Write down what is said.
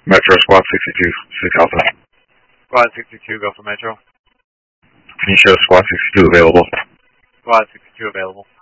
Metro Squad 62, 6 Alpha. Squad 62, go for Metro. Can you show Squad 62 available? Squad 62 available.